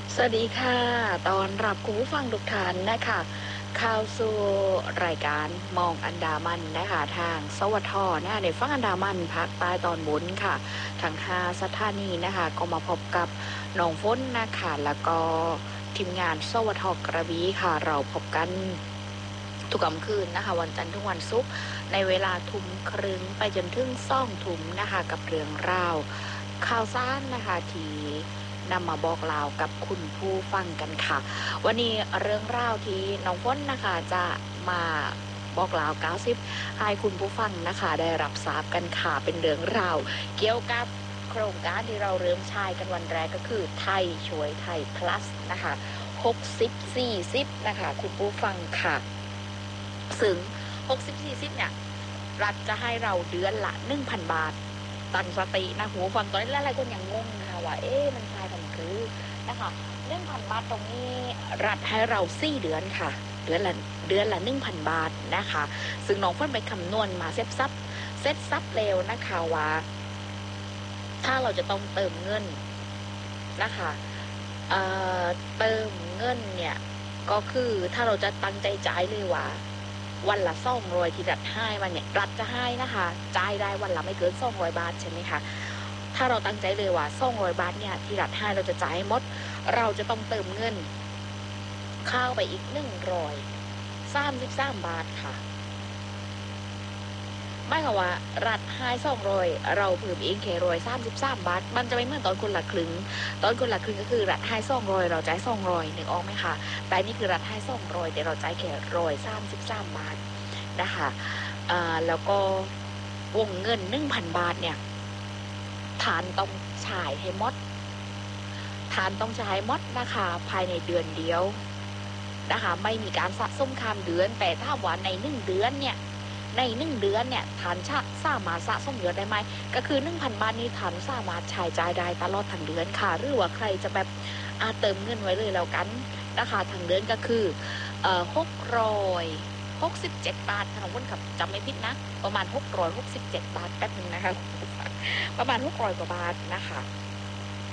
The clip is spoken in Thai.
สวัสดีค่ะตอนรับคุณผู้ฟังทุกท่านนะคะเข้าสู่รายการมองอันดามันนะคะทางสวทนะคะในฝั่งอันดามันภาคใต้ตอนบนค่ะทาง5สถานีนะคะก็มาพบกับน้องฝนนะคะแล้วก็ทีมงานสวทกระบี่ค่ะเราพบกันทุกค่ำคืนนะคะวันจันทร์ถึงวันศุกร์ในเวลาทุ่มครึ่งไปจนถึง2 ทุ่มนะคะกับเรื่องราวข่าวสารนะคะที่นำมาบอกเล่ากับคุณผู้ฟังกันค่ะวันนี้เรื่องราวที่น้องฝนนะคะจะมาบอกเล่า90ให้คุณผู้ฟังนะคะได้รับทราบกันค่ะเป็นเรื่องราวเกี่ยวกับโครงการที่เราเริ่มใช้กันวันแรกก็คือไทยช่วยไทย plus นะคะ60-40นะคะคุณผู้ฟังค่ะซึ่ง60-40เนี่ยรัฐจะให้เราเดือนละ 1,000 บาทตั้งสตินะคุณผู้ฟังตอนนี้หลายๆคนยังงงนะคะว่ามันใช่มันคือนะคะ 1,000 บาทตรงนี้รัฐให้เรา4 เดือนค่ะเดือนละ 1,000 บาทนะคะซึ่งน้องเพิ่นไปคำนวณมาเซ็ตซับเร็วนะคะว่าถ้าเราจะต้องเติมเงินนะคะเติมเงินเนี่ยก็คือถ้าเราจะตั้งใจจ่ายเลยว่าวันละ200ที่รัฐให้มาเนี่ยรัฐจะให้นะคะจ่ายได้วันละไม่เกิน200 บาทใช่ไหมคะถ้าเราตั้งใจเลยว่า200 บาทเนี่ยที่รัฐให้เราจะจ่ายให้หมดเราจะต้องเติมเงินเข้าไปอีก133 บาทค่ะไม่ค่ะว่ารัฐให้200เราเพิ่มเองแค่133 บาทมันจะไม่เหมือนตอนคนละครึ่งตอนคนละครึ่งก็คือรัฐให้200เราจ่าย200นึกออกไหมคะแต่นี่คือรัฐให้200แต่เราจ่ายแค่133 บาทนะคะแล้วก็วงเงิน 1,000 บาทเนี่ยฐานต้องจ่ายให้หมดฐานต้องจ่ายหมดนะคะภายในเดือนเดียวนะคะไม่มีการสะสมข้ามเดือนแต่ถ้าว่าใน1 เดือนเนี่ยฐานสามารถสะสมเดือนได้ไหมก็คือ 1,000 บาทนี้ฐานสามารถใช้จ่ายได้ตลอดทั้งเดือนค่ะหรือว่าใครจะแบบเติมเงินไว้เลยแล้วกันนะคะทั้งเดือนก็คือ667 บาทค่ะคุณครับจำไม่ผิดนะประมาณ667 บาทแป๊บนึงนะคะประมาณ600 กว่าบาทนะคะ